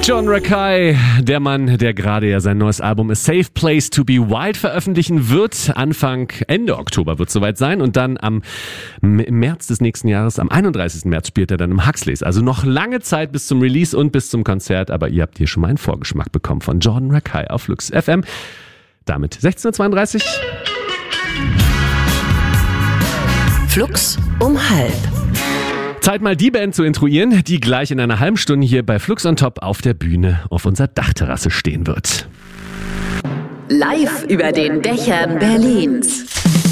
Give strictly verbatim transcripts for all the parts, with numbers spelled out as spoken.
John Rakei, der Mann, der gerade ja sein neues Album A Safe Place to Be Wild veröffentlichen wird. Anfang, Ende Oktober wird es soweit sein. Und dann am im März des nächsten Jahres, am einunddreißigsten März, spielt er dann im Huxleys. Also noch lange Zeit bis zum Release und bis zum Konzert. Aber ihr habt hier schon mal einen Vorgeschmack bekommen von Jordan Rakei auf Flux F M. Damit sechzehn Uhr zweiunddreißig. Flux um halb. Zeit mal die Band zu intruieren, die gleich in einer halben Stunde hier bei Flux on Top auf der Bühne auf unserer Dachterrasse stehen wird. Live über den Dächern Berlins.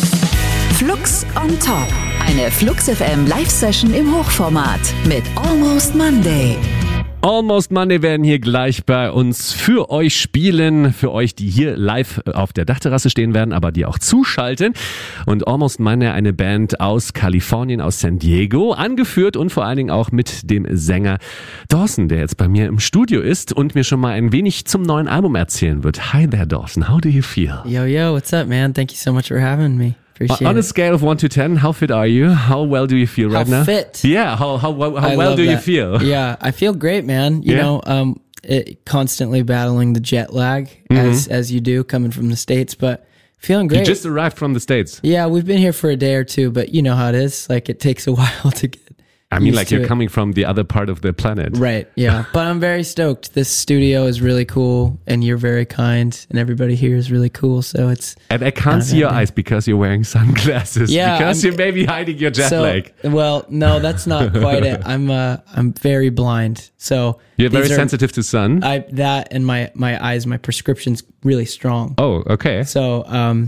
Flux on Top. Eine Flux F M Live-Session im Hochformat mit Almost Monday. Almost Monday werden hier gleich bei uns für euch spielen, für euch, die hier live auf der Dachterrasse stehen werden, aber die auch zuschalten. Und Almost Monday, eine Band aus Kalifornien, aus San Diego, angeführt und vor allen Dingen auch mit dem Sänger Dawson, der jetzt bei mir im Studio ist und mir schon mal ein wenig zum neuen Album erzählen wird. Hi there, Dawson. How do you feel? Yo, yo, what's up, man? Thank you so much for having me. Appreciate On a it. scale of one to ten, how fit are you? How well do you feel right How now? fit? Yeah, how how how, how I well love do you that. feel? Yeah, I feel great, man. You Yeah? know, um, it, constantly battling the jet lag as as you do coming from the States, but feeling You great. just arrived from the States. yeah, we've been here for a day or two, but you know how it is. Like it takes a while to get. I mean, used like to you're it. coming from the other part of the planet. Right, yeah. But I'm very stoked. This studio is really cool, and you're very kind, and everybody here is really cool. So it's And I can't Uh, see your yeah. eyes because you're wearing sunglasses. Yeah, because I'm- you're maybe hiding your jet so lag. well. No, that's not quite it. I'm uh, I'm very blind. So You're very these are- sensitive to sun. I that and my my eyes, my prescription's really strong. Oh, okay. So um,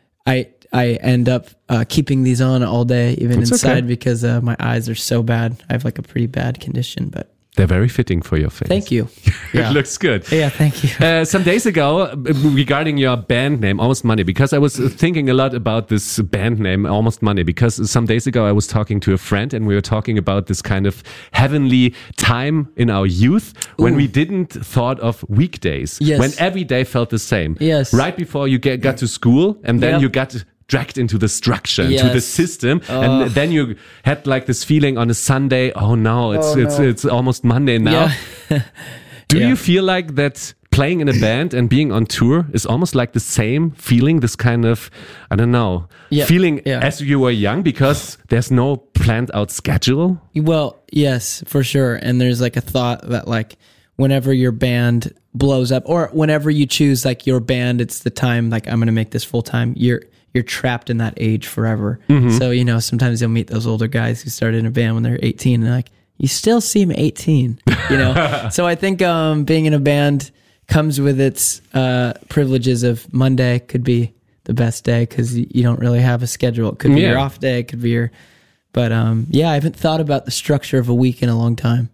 I I end up uh, keeping these on all day, even That's inside, okay. because uh, my eyes are so bad. I have like a pretty bad condition. But They're very fitting for your face. thank you. It Yeah. looks good. Yeah, thank you. Uh, some days ago, uh, regarding your band name, Almost Monday, because I was uh, thinking a lot about this band name, Almost Monday, because some days ago I was talking to a friend and we were talking about this kind of heavenly time in our youth when Ooh. we didn't thought of weekdays, Yes. when every day felt the same. Yes. Right before you get, got to school and then Yep. you got dragged into the structure, into the Yes. system, and then you had like this feeling on a Sunday, oh no, it's Oh, it's no. it's almost Monday now. Yeah. Do Yeah. you feel like that playing in a band and being on tour is almost like the same feeling, this kind of, I don't know, Yeah. feeling Yeah. as you were young because there's no planned out schedule? Well, yes, for sure. And there's like a thought that like whenever your band blows up, or whenever you choose like your band, it's the time like I'm going to make this full time. You're you're trapped in that age forever. So you know sometimes you'll meet those older guys who started in a band when they're eighteen, and they're like, you still seem eighteen. You know. So I think um, being in a band comes with its uh, privileges of Monday could be the best day because you don't really have a schedule. It could be Yeah. your off day. It could be your But um, yeah, I haven't thought about the structure of a week in a long time.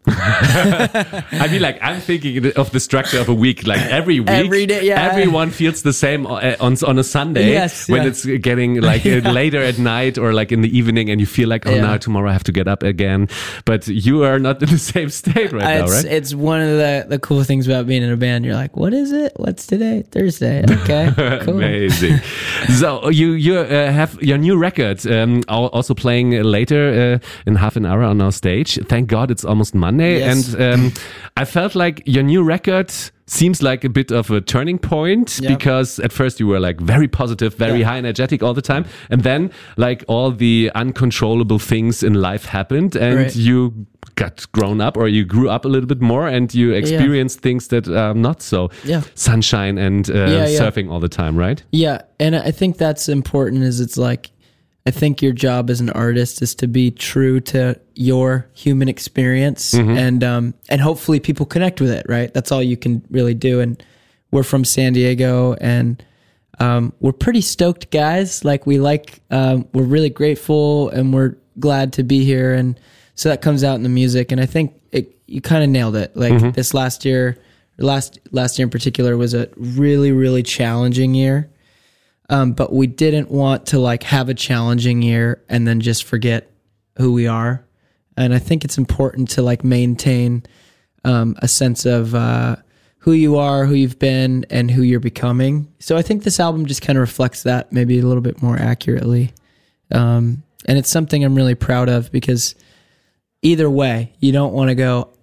I mean, like, I'm thinking of the structure of a week. Like, every week, Every day, yeah. everyone feels the same uh, on on a Sunday Yes, when yeah. it's getting, like, uh, Yeah. later at night or, like, in the evening and you feel like, oh, Yeah. now tomorrow I have to get up again. But you are not in the same state right now, it's, right? it's one of the, the cool things about being in a band. You're like, what is it? What's today? Thursday. Okay, cool. Amazing. So you you uh, have your new record um, al- also playing later uh, in half an hour on our stage. Thank God it's almost Monday, Yes. and um, I felt like your new record seems like a bit of a turning point Yeah. because at first you were like very positive, very Yeah. high energetic all the time, and then like all the uncontrollable things in life happened, and Right. you got grown up or you grew up a little bit more, and you experienced things that are not so Yeah. sunshine and uh, Yeah, yeah. surfing all the time, right? Yeah, and I think that's important. Is it's like, I think your job as an artist is to be true to your human experience, and um, and hopefully people connect with it. Right, that's all you can really do. And we're from San Diego, and um, we're pretty stoked guys. Like we like, um, we're really grateful, and we're glad to be here. And so that comes out in the music. And I think it, you kind of nailed it. Like this last year, last last year in particular was a really really challenging year. Um, but we didn't want to like have a challenging year and then just forget who we are. And I think it's important to like maintain um, a sense of uh, who you are, who you've been, and who you're becoming. So I think this album just kind of reflects that maybe a little bit more accurately. Um, and it's something I'm really proud of because either way, you don't want to go,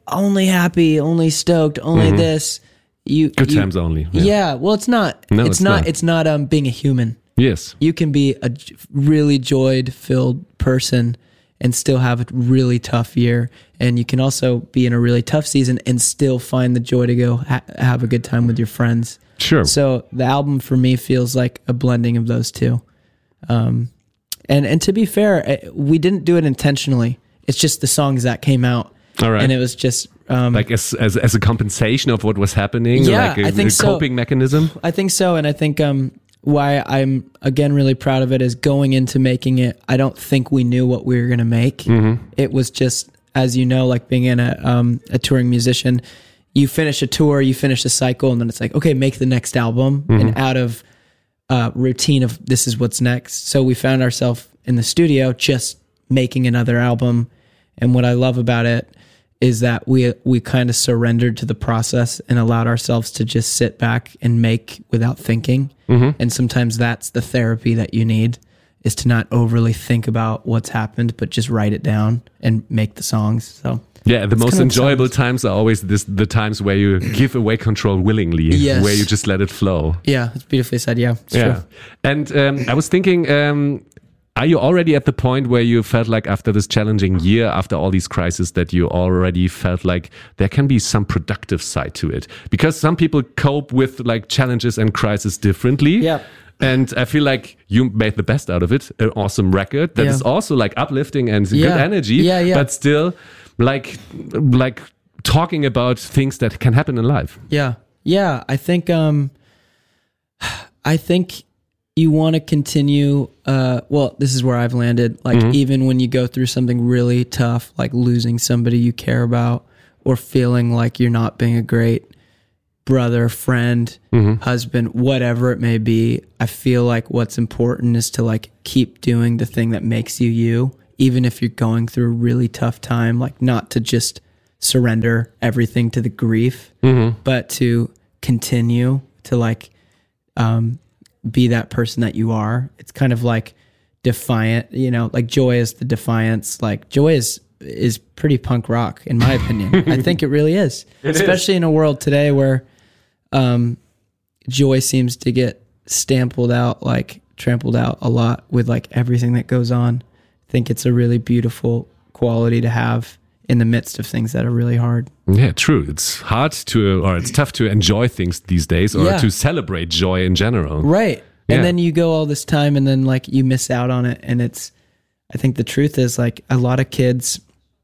only happy, only stoked, only mm-hmm. this. You good you, times only. Yeah. yeah. Well, it's not. No, it's, it's not, not. It's not. Um, being a human. Yes. You can be a really joy-filled person and still have a really tough year, and you can also be in a really tough season and still find the joy to go ha- have a good time with your friends. Sure. So the album for me feels like a blending of those two. Um, and and to be fair, we didn't do it intentionally. It's just the songs that came out. All right. And it was just um, like as, as as a compensation of what was happening. Yeah, like a, I think a so. coping mechanism. I think so, and I think um, why I'm again really proud of it is going into making it. I don't think we knew what we were going to make. Mm-hmm. It was just, as you know, like being in a um, a touring musician. You finish a tour, you finish a cycle, and then it's like, okay, make the next album. Mm-hmm. And out of uh, routine of this is what's next. So we found ourselves in the studio just making another album. And what I love about it is that we we kind of surrendered to the process and allowed ourselves to just sit back and make without thinking. Mm-hmm. And sometimes that's the therapy that you need, is to not overly think about what's happened, but just write it down and make the songs. So yeah, the most enjoyable times are always this, the times where you give away control willingly, yes. where you just let it flow. Yeah, it's beautifully said. Yeah, it's yeah. true. And um, I was thinking, um, are you already at the point where you felt like after this challenging year, after all these crises, that you already felt like there can be some productive side to it? Because some people cope with like challenges and crises differently. Yeah. And I feel like you made the best out of it. An awesome record that yeah. is also like uplifting and yeah. good energy, yeah, yeah. but still like like talking about things that can happen in life. Yeah, yeah. I think um, I think you want to continue. Uh, well, this is where I've landed. Like mm-hmm. even when you go through something really tough, like losing somebody you care about, or feeling like you're not being a great brother, friend, mm-hmm. husband, whatever it may be, I feel like what's important is to like keep doing the thing that makes you you, even if you're going through a really tough time, like not to just surrender everything to the grief, mm-hmm. but to continue to like um, be that person that you are. It's kind of like defiant, you know, like Joy is the defiance. Like Joy is is pretty punk rock, in my opinion. I think it really is, it especially is. In a world today where um, joy seems to get stampled out, like trampled out a lot with like everything that goes on. I think it's a really beautiful quality to have in the midst of things that are really hard. Yeah, true. It's hard to, or it's tough to enjoy things these days, or yeah. to celebrate joy in general. Right. Yeah. And then you go all this time and then like you miss out on it. And it's, I think the truth is like a lot of kids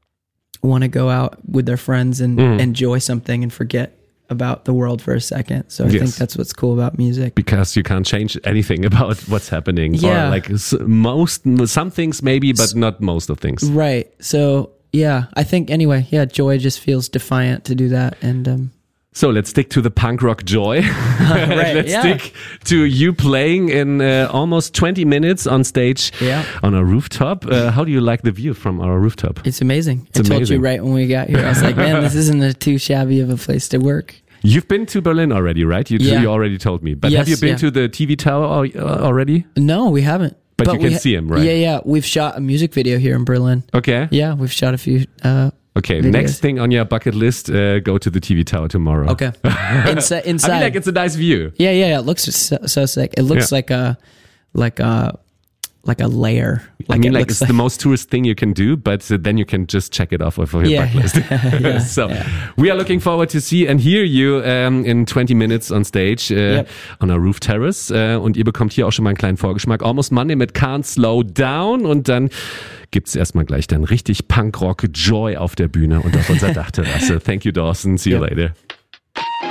want to go out with their friends and mm. enjoy something and forget about the world for a second. So I yes. think that's what's cool about music. Because you can't change anything about what's happening. Yeah. Or like most, some things maybe, but not most of things. Right. So yeah, I think anyway, yeah, Joy just feels defiant to do that. And um, so let's stick to the punk rock joy. right, let's yeah. stick to you playing in uh, almost twenty minutes on stage yeah. on a rooftop. Uh, how do you like the view from our rooftop? It's amazing. It's I amazing. told you right when we got here. I was like, man, this isn't a too shabby of a place to work. You've been to Berlin already, right? You, yeah. you already told me. But yes, have you been yeah. to the T V tower already? No, we haven't. But, but you can ha- see him, right? Yeah, yeah. We've shot a music video here in Berlin. Okay. Yeah, we've shot a few uh Okay, videos. Next thing on your bucket list, uh, go to the T V tower tomorrow. Okay. Insi- inside. I mean, like, it's a nice view. Yeah, yeah, yeah. It looks so, so sick. It looks yeah. like a, like a, like a layer. Like I mean, it like it's like the most tourist thing you can do, but uh, then you can just check it off of your yeah, bucket list. yeah, so yeah. we are looking forward to see and hear you um, in twenty minutes on stage uh, yep. on a roof terrace. Uh, und ihr bekommt hier auch schon mal einen kleinen Vorgeschmack. Almost Monday mit Can't Slow Down. Und dann gibt's erstmal gleich dann richtig Punkrock Joy auf der Bühne und auf unserer Dachterrasse. Thank you, Dawson. See you yep. later.